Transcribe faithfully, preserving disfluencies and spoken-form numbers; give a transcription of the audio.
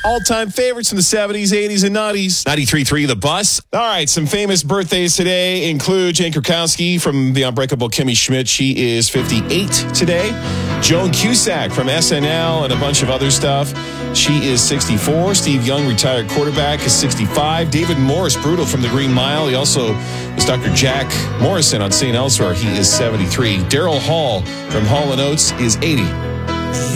all-time favorites from the seventies, eighties, and nineties. ninety-three point three The Bus. All right, some famous birthdays today include Jane Krakowski from The Unbreakable Kimmy Schmidt. She is fifty-eight today. Joan Cusack from S N L and a bunch of other stuff. She is sixty-four. Steve Young, retired quarterback, is sixty-five. David Morris, brutal from The Green Mile. He also is Doctor Jack Morrison on Saint Elsewhere. He is seventy-three. Daryl Hall from Hall and Oates is eighty.